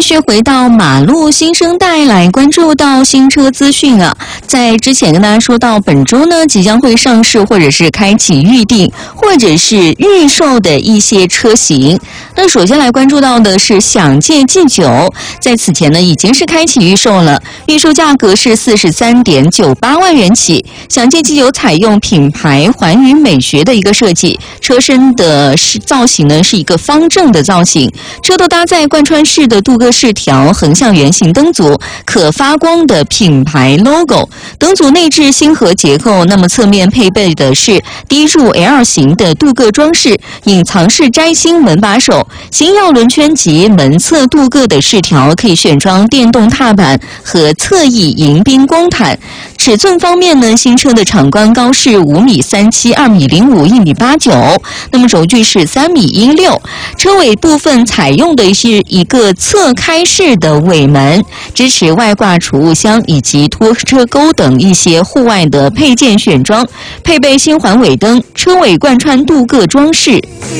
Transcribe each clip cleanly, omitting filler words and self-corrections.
续回到马路新生代来关注到新车资讯啊，在之前跟大家说到本周呢即将会上市或者是开启预定或者是预售的一些车型。那首先来关注到的是享界 G9， 在此前呢已经是开启预售了，预售价格是 43.98 万元起。享界 G9 采用品牌还原美学的一个设计，车身的造型呢是一个方正的造型，车头搭载贯穿式的镀铬饰条横向圆形灯组，可发光的品牌 logo， 灯组内置星河结构，那么侧面配备的是低入 L 型的镀铬装饰，隐藏式摘星门把手，星耀轮圈及门侧镀铬的饰条，可以选装电动踏板和侧翼迎宾光毯。尺寸方面呢，新车的场观高是5.37米、2.05米、1.89米，那么轴距是3.16米。车尾部分采用的是一个侧开式的尾门，支持外挂储物箱以及拖车钩等一些户外的配件选装，配备新环尾灯，车尾贯穿镀铬装饰。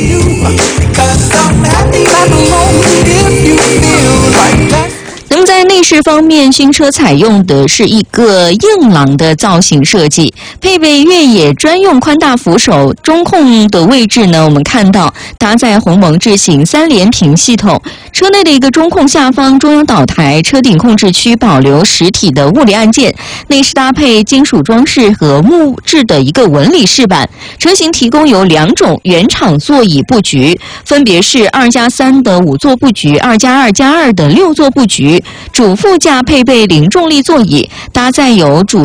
那么在内饰方面，新车采用的是一个硬朗的造型设计，配备越野专用宽大扶手，中控的位置呢，我们看到搭载鸿蒙智行3连屏系统，车内的一个中控下方中央岛台，车顶控制区保留实体的物理按键，内饰搭配金属装饰和木质的一个纹理饰板。车型提供有2种原厂座椅布局，分别是2+3的5座布局、2+2+2的6座布局。主副驾配备零重力座椅，搭载有主